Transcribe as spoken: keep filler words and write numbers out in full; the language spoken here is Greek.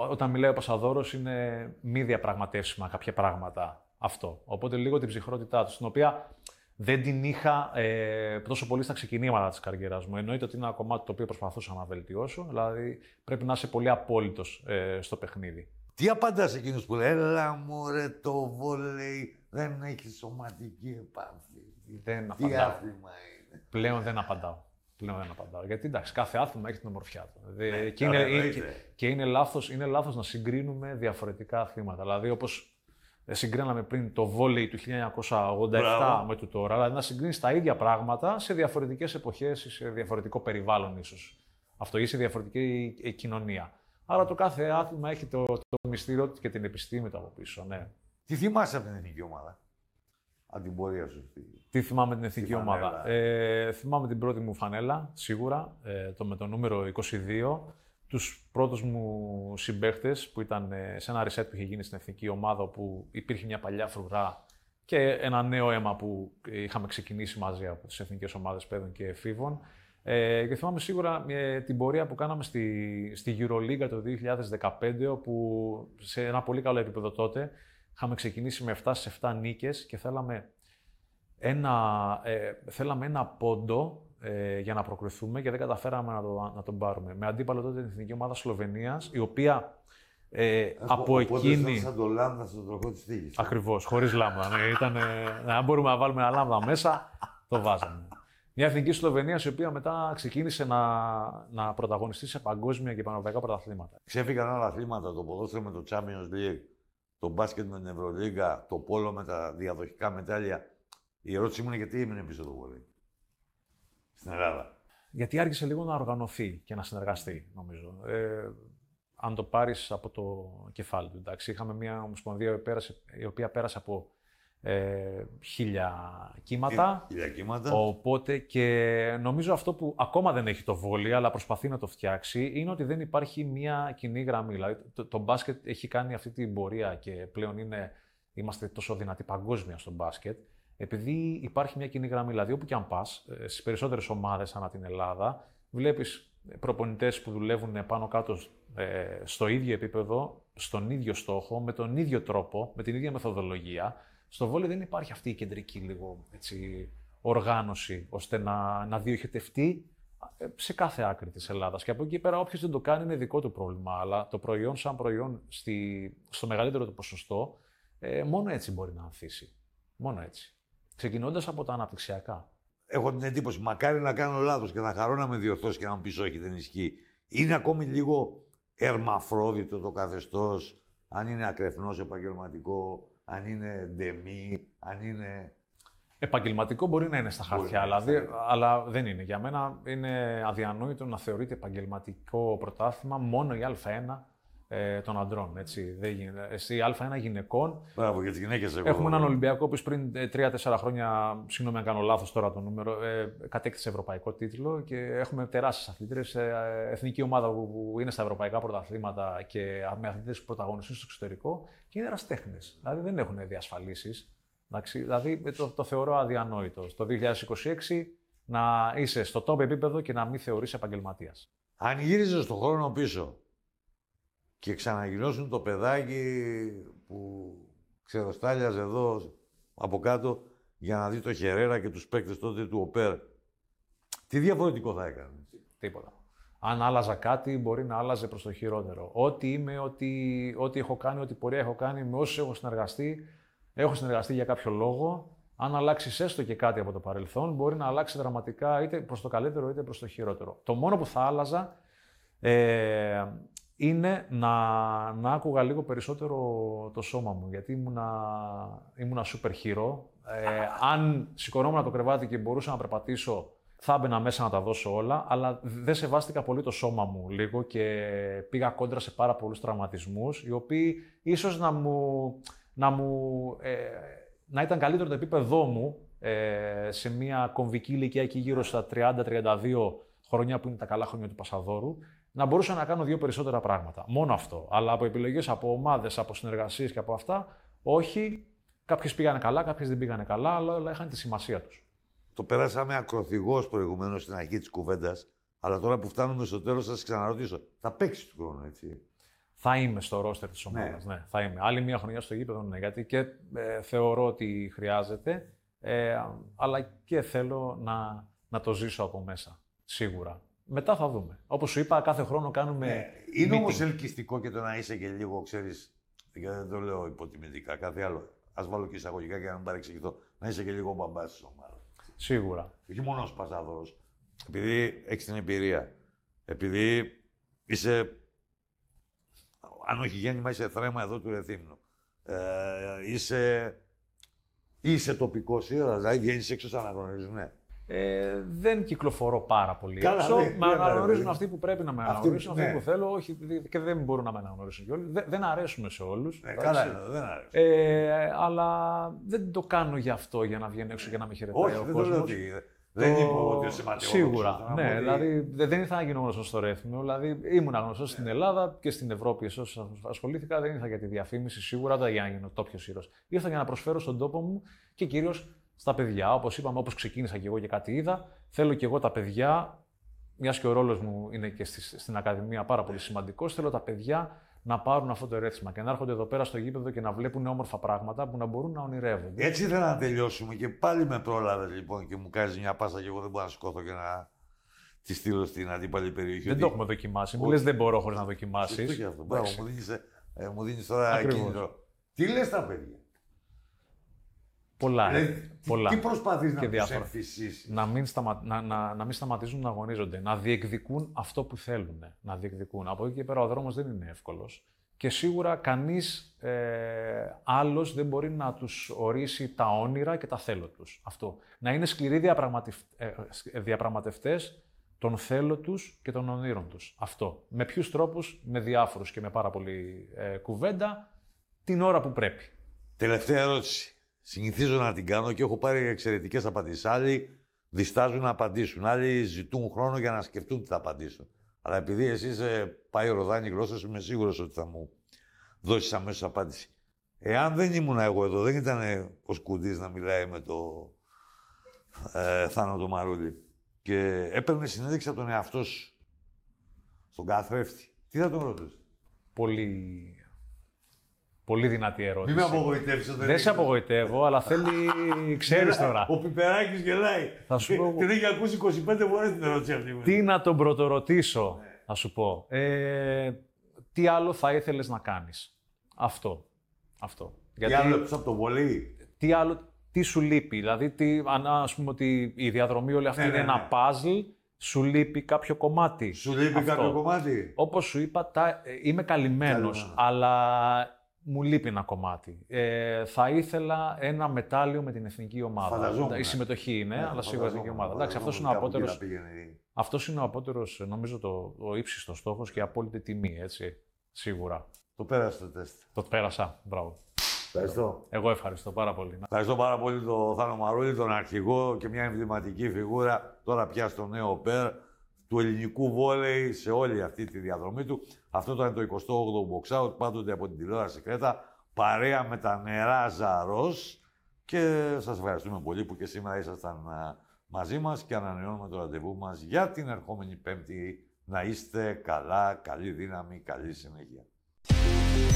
όταν μιλάει ο Πασαδόρος είναι μη διαπραγματεύσιμα κάποια πράγματα αυτό. Οπότε λίγο την ψυχρότητά του, την οποία δεν την είχα ε, τόσο πολύ στα ξεκινήματα της καριέρας μου. Εννοείται ότι είναι ένα κομμάτι το οποίο προσπαθούσα να βελτιώσω, δηλαδή πρέπει να είσαι πολύ απόλυτος ε, στο παιχνίδι. Τι απαντάς εκείνους που λέει, έλα μωρέ το βόλεϊ, δεν έχει σωματική επαφή. Δεν Τι απαντάω. άθλημα είναι. Πλέον δεν απαντάω. Πλέον δεν απαντάω. Γιατί εντάξει, κάθε άθλημα έχει την ομορφιά του. Ναι, και είναι, ωραία, και, και είναι, λάθος, είναι λάθος να συγκρίνουμε διαφορετικά αθλήματα. Δηλαδή, όπως συγκρίναμε πριν το βόλεϊ του χίλια εννιακόσια ογδόντα επτά Μπράβο. Με το τώρα, δηλαδή να συγκρίνεις τα ίδια πράγματα σε διαφορετικές εποχές ή σε διαφορετικό περιβάλλον ίσως. Αυτό ή σε διαφορετική κοινωνία. Άρα το κάθε άθλημα έχει το, το μυστήριο και την επιστήμη του από πίσω. Ναι. Τι θυμάσαι από την εθνική ομάδα, από την πορεία σου αυτή? Τι θυμάμαι την εθνική ομάδα. Ε, θυμάμαι την πρώτη μου φανέλα, σίγουρα, ε, το, με το νούμερο είκοσι δύο. Τους πρώτους μου συμπαίχτες που ήταν σε ένα reset που είχε γίνει στην εθνική ομάδα, όπου υπήρχε μια παλιά φρουρά και ένα νέο αίμα που είχαμε ξεκινήσει μαζί από τις εθνικές ομάδες παιδών και εφήβων. Ε, και θυμάμαι σίγουρα ε, την πορεία που κάναμε στη, στη Euroliga το δύο χιλιάδες δεκαπέντε, όπου σε ένα πολύ καλό επίπεδο τότε είχαμε ξεκινήσει με επτά στις επτά νίκες και θέλαμε ένα, ε, θέλαμε ένα πόντο ε, για να προκριθούμε και δεν καταφέραμε να, το, να τον πάρουμε. Με αντίπαλο τότε την εθνική ομάδα Σλοβενίας, η οποία ε, από πω, εκείνη... Ήταν σαν το λάμδα στον τροχό της θήκης. Ακριβώς, χωρίς λάμδα. Ναι, ήταν, ε, αν μπορούμε να βάλουμε ένα λάμδα μέσα, το βάζαμε. Μια εθνική Σλοβενίας, η οποία μετά ξεκίνησε να, να πρωταγωνιστεί σε παγκόσμια και πανευρωπαϊκά πρωταθλήματα. Ξέφυγαν άλλα αθλήματα, το ποδόσφαιρο με το Champions League, το μπάσκετ με την Ευρωλίγκα, το πόλο με τα διαδοχικά μετάλλια. Η ερώτηση μου είναι γιατί έμεινε πίσω το βόλεϊ στην Ελλάδα? Γιατί άρχισε λίγο να οργανωθεί και να συνεργαστεί, νομίζω. Ε, αν το πάρεις από το κεφάλι του, εντάξει. Είχαμε μια ομοσπονδία η, πέρασε, η οποία πέρασε από ε, χίλια κύματα. Χίλια κύματα. Οπότε και νομίζω αυτό που ακόμα δεν έχει το βόλεϊ, αλλά προσπαθεί να το φτιάξει, είναι ότι δεν υπάρχει μια κοινή γραμμή. Δηλαδή, το, το μπάσκετ έχει κάνει αυτή την πορεία και πλέον είναι, είμαστε τόσο δυνατοί παγκόσμια στο μπάσκετ. Επειδή υπάρχει μια κοινή γραμμή, δηλαδή όπου και αν πας, στις περισσότερες ομάδες ανά την Ελλάδα, βλέπεις προπονητές που δουλεύουν πάνω κάτω ε, στο ίδιο επίπεδο, στον ίδιο στόχο, με τον ίδιο τρόπο, με την ίδια μεθοδολογία. Στο βόλεϊ δεν υπάρχει αυτή η κεντρική λίγο έτσι, οργάνωση, ώστε να, να διοχετευτεί σε κάθε άκρη της Ελλάδας. Και από εκεί πέρα, όποιος δεν το κάνει είναι δικό του πρόβλημα. Αλλά το προϊόν, σαν προϊόν, στη, στο μεγαλύτερο του ποσοστό, ε, μόνο έτσι μπορεί να ανθίσει. Μόνο έτσι. Ξεκινώντας από τα αναπτυξιακά. Έχω την εντύπωση, μακάρι να κάνω λάθος και να χαρώ να με διορθώσει και να μου πεις όχι, δεν ισχύει. Είναι ακόμη λίγο ερμαφρόδιτο το καθεστώς, αν είναι ακρεφνός επαγγελματικό, αν είναι ντεμή, αν είναι... Επαγγελματικό μπορεί να είναι στα χαρτιά, αλλά, αλλά δεν είναι. Για μένα είναι αδιανόητο να θεωρείται επαγγελματικό πρωτάθλημα μόνο η Α1 ε, των αντρών. Έτσι. Δεν γίνεται. Εσύ Α1 γυναικών. Μπράβο, για τις γυναίκες εγώ. Έχουμε έναν Ολυμπιακό που πριν τρία τέσσερα χρόνια, συγγνώμη αν κάνω λάθος τώρα το νούμερο, ε, κατέκτησε ευρωπαϊκό τίτλο και έχουμε τεράστιες αθλήτριες. Ε, εθνική ομάδα που, που είναι στα ευρωπαϊκά πρωταθλήματα και με αθλήτες που πρωταγωνιστούν στο εξωτερικό και είναι ερασιτέχνες. Δηλαδή δεν έχουν διασφαλίσεις. Εντάξει, δηλαδή το, το θεωρώ αδιανόητο. Το δύο χιλιάδες είκοσι έξι να είσαι στο top επίπεδο και να μην θεωρείς επαγγελματίας. Αν γύριζες στον χρόνο πίσω και ξαναγυρώσουν το παιδάκι που ξεροστάλιαζε εδώ από κάτω για να δει το Χερέρα και τους παίκτες τότε του ΟΠΕΡ, τι διαφορετικό θα έκανε? Τίποτα. Αν άλλαζα κάτι, μπορεί να άλλαζε προς το χειρότερο. Ό,τι είμαι, ό,τι, ό,τι έχω κάνει, ό,τι πορεία έχω κάνει, με όσους έχω συνεργαστεί, έχω συνεργαστεί για κάποιο λόγο. Αν αλλάξει έστω και κάτι από το παρελθόν, μπορεί να αλλάξει δραματικά είτε προς το καλύτερο είτε προς το χειρότερο. Το μόνο που θα άλλαζα ε, είναι να, να άκουγα λίγο περισσότερο το σώμα μου. Γιατί ήμουνα, ήμουνα super hero. Ε, αν σηκωνόμουν το κρεβάτι και μπορούσα να περπατήσω, θα έμπαινα μέσα να τα δώσω όλα, αλλά δεν σεβάστηκα πολύ το σώμα μου λίγο και πήγα κόντρα σε πάρα πολλούς τραυματισμούς, οι οποίοι ίσως να μου... Να, μου, ε, να ήταν καλύτερο το επίπεδό μου ε, σε μια κομβική ηλικία εκεί γύρω στα τριάντα τριάντα δύο χρόνια που είναι τα καλά χρόνια του Πασαδόρου, να μπορούσα να κάνω δύο περισσότερα πράγματα. Μόνο αυτό. Αλλά από επιλογές, από ομάδες, από συνεργασίες και από αυτά, όχι. Κάποιες πήγανε καλά, κάποιες δεν πήγανε καλά, αλλά όλα είχαν τη σημασία τους. Το περάσαμε ακροθυγώς προηγουμένως στην αρχή της κουβέντας, αλλά τώρα που φτάνουμε στο τέλος θα σας ξαναρωτήσω. Θα παίξει του χρόνου, έτσι? θα είμαι στο ρόστερ της ομάδας. Ναι. ναι, θα είμαι. Άλλη μια χρονιά στο γήπεδο, ναι, γιατί και ε, θεωρώ ότι χρειάζεται, ε, αλλά και θέλω να, να το ζήσω από μέσα, σίγουρα. Μετά θα δούμε. Όπως σου είπα, κάθε χρόνο κάνουμε. Ναι. Είναι όμως ελκυστικό και το να είσαι και λίγο, ξέρεις, γιατί δεν το λέω υποτιμητικά, κάθε άλλο. Ας βάλω και εισαγωγικά για να μην παρεξηγηθώ, να είσαι και λίγο μπαμπάς της ομάδας. Σίγουρα. Όχι μόνο ως πασάδωρος. Επειδή έχεις την εμπειρία. Επειδή είσαι. Αν όχι γέννημα, είσαι θρέμα εδώ του Ρεθύμνου. Ε, είσαι. Είσαι τοπικός ήρωας, δηλαδή βγαίνεις έξω σαν να γνωρίζουν, ναι. Ε, δεν κυκλοφορώ πάρα πολύ. Καλά, έξω. ναι, με ναι, αναγνωρίζουν ναι, αυτοί που πρέπει να με αυτοί, αναγνωρίσουν, αυτοί ναι. που θέλω, όχι, και δεν μπορούν να με αναγνωρίσουν κι όλοι. Δεν, δεν αρέσουμε σε όλους. Ναι, καλά, δεν αρέσει. Ε, αλλά δεν το κάνω γι' αυτό, για να βγαίνω έξω και να με χαιρετάει Όχι, ο δεν κόσμος. το λέω ότι. Δεν Το... είπα ότι είσαι ματιό. Σίγουρα. Ναι, ότι... δηλαδή δεν ήθελα να γίνω γνωστό στο Ρέθμιο. Δηλαδή ήμουν γνωστό ναι. στην Ελλάδα και στην Ευρώπη. Όσο ασχολήθηκα, δεν ήρθα για τη διαφήμιση, σίγουρα δεν για να γίνω τόπιο ήρωας. Ήρθα για να προσφέρω στον τόπο μου και κυρίως στα παιδιά. Όπως είπαμε, όπως ξεκίνησα και εγώ και κάτι είδα, θέλω και εγώ τα παιδιά, μιας και ο ρόλος μου είναι και στη, στην Ακαδημία πάρα πολύ σημαντικός, θέλω τα παιδιά να πάρουν αυτό το ερέθισμα και να έρχονται εδώ πέρα στο γήπεδο και να βλέπουν όμορφα πράγματα που να μπορούν να ονειρεύονται. Έτσι ήθελα να τελειώσουμε και πάλι με πρόλαβε λοιπόν και μου κάνει μια πάσα και εγώ δεν μπορώ να σηκώθω και να τη στείλω στην αντίπαλη περιοχή. Δεν ότι... το έχουμε δοκιμάσει. Μου λες δεν μπορώ χωρίς να δοκιμάσεις. Αυτό αυτό. Μπράβο, μου δίνεις, ε, μου δίνεις τώρα κίνητρο. Τι λες τα παιδιά. Πολλά. Λες, πολλά. Τι προσπαθείς να τους εμφυσίσεις. Να μην, σταμα... να, να, να μην σταματήσουν να αγωνίζονται. Να διεκδικούν αυτό που θέλουν. Να διεκδικούν. Από εκεί και πέρα ο δρόμος δεν είναι εύκολος. Και σίγουρα κανείς ε, άλλος δεν μπορεί να τους ορίσει τα όνειρα και τα θέλω τους. Αυτό. Να είναι σκληροί διαπραγματευ... ε, διαπραγματευτές των θέλω τους και των ονείρων τους. Αυτό. Με ποιους τρόπους, με διάφορους και με πάρα πολύ ε, κουβέντα, την ώρα που πρέπει. Τελευταία ερώτηση. Συνηθίζω να την κάνω και έχω πάρει εξαιρετικές απαντήσεις. Άλλοι διστάζουν να απαντήσουν. Άλλοι ζητούν χρόνο για να σκεφτούν τι θα απαντήσουν. Αλλά επειδή εσύ είσαι πάει ροδάνη γλώσσα σου, είμαι σίγουρος ότι θα μου δώσεις αμέσως απάντηση. Εάν δεν ήμουν εγώ εδώ, δεν ήταν ο Σκουντής να μιλάει με το ε, Θάνο το Μαρούλη και έπαιρνε συνέντευξη από τον εαυτό σου, στον καθρέφτη, τι θα τον ρωτήσεις? Πολύ... Πολύ δυνατή ερώτηση. Μην με απογοητεύσεις. Δεν, δεν σε απογοητεύω, αλλά θέλει... Ξέρεις τώρα. Ο Πιπεράκης γελάει. Θα σου πω... Την έχει ακούσει είκοσι πέντε φορές την ερώτηση αυτή. Τι να τον πρωτορωτήσω, θα σου πω. Ε, τι άλλο θα ήθελες να κάνεις. Αυτό. Αυτό. Τι Γιατί... άλλο από το βολί. Τι άλλο, τι σου λείπει. Δηλαδή, τι, αν ας πούμε ότι η διαδρομή όλη αυτή ναι, είναι ναι, ένα puzzle, σου λείπει κάποιο κομμάτι. Σου λείπει αυτό. κάποιο κομμάτι. Όπως σου είπα, τα, είμαι καλυμμένος, αλλά... Μου λείπει ένα κομμάτι. Ε, θα ήθελα ένα μετάλλιο με την εθνική ομάδα. Φανταζόμουν. Η συμμετοχή είναι, ναι, αλλά σίγουρα η εθνική ομάδα. Εντάξει, αυτός είναι ο απότερος, αυτός είναι ο απότερος, νομίζω, το, ο ύψιστος στόχος και η απόλυτη τιμή, έτσι, σίγουρα. Το πέρασε το τεστ. Το πέρασα, μπράβο. Ευχαριστώ. Εγώ ευχαριστώ πάρα πολύ. Ευχαριστώ πάρα πολύ τον Θάνο Μαρούλη, τον αρχηγό και μια εμβληματική φιγούρα, τώρα πια στο νέο ΠΕΡ, του ελληνικού βόλεϊ σε όλη αυτή τη διαδρομή του. Αυτό ήταν το εικοστό όγδοο Box Out, πάντοτε από την τηλεόραση Κρέτα, παρέα με τα νερά Ζαρός. Και σας ευχαριστούμε πολύ που και σήμερα ήσασταν μαζί μας και ανανεώνουμε το ραντεβού μας για την ερχόμενη Πέμπτη. Να είστε καλά, καλή δύναμη, καλή συνέχεια.